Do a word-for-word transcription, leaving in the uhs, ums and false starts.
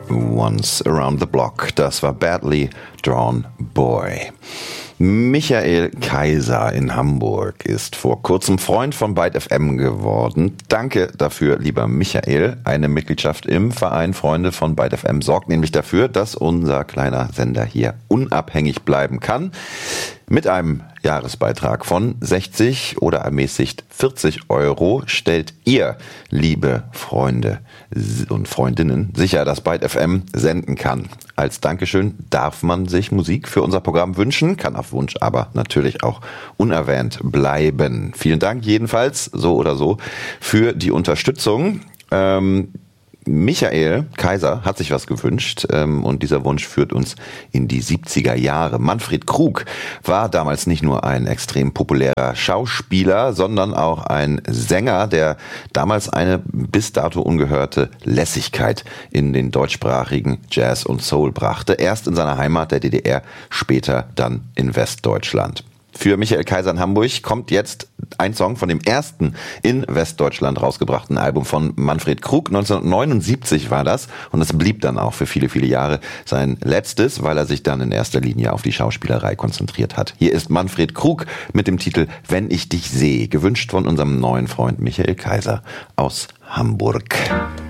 Once Around the Block. Das war Badly Drawn Boy. Michael Kaiser in Hamburg ist vor kurzem Freund von Byte F M geworden. Danke dafür, lieber Michael. Eine Mitgliedschaft im Verein Freunde von Byte F M sorgt nämlich dafür, dass unser kleiner Sender hier unabhängig bleiben kann. Mit einem Jahresbeitrag von sechzig oder ermäßigt vierzig Euro stellt ihr, liebe Freunde und Freundinnen, sicher, dass Byte F M senden kann. Als Dankeschön darf man sich Musik für unser Programm wünschen, kann auf Wunsch aber natürlich auch unerwähnt bleiben. Vielen Dank jedenfalls, so oder so, für die Unterstützung. Ähm, Michael Kaiser hat sich was gewünscht ähm, und dieser Wunsch führt uns in die siebziger Jahre. Manfred Krug war damals nicht nur ein extrem populärer Schauspieler, sondern auch ein Sänger, der damals eine bis dato ungehörte Lässigkeit in den deutschsprachigen Jazz und Soul brachte. Erst in seiner Heimat der D D R, später dann in Westdeutschland. Für Michael Kaiser in Hamburg kommt jetzt ein Song von dem ersten in Westdeutschland rausgebrachten Album von Manfred Krug. neunzehnhundertneunundsiebzig war das und es blieb dann auch für viele, viele Jahre sein letztes, weil er sich dann in erster Linie auf die Schauspielerei konzentriert hat. Hier ist Manfred Krug mit dem Titel Wenn ich dich sehe, gewünscht von unserem neuen Freund Michael Kaiser aus Hamburg.